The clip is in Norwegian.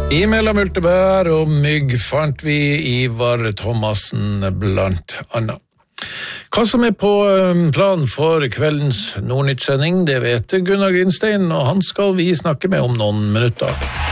I mellom multebær og mygg fant vi Ivar Thomassen blant annet. Hva som på planen for kveldens Nordnytt-sending, det vet Gunnar Grinstein, og han skal vi snakke med om noen minutter.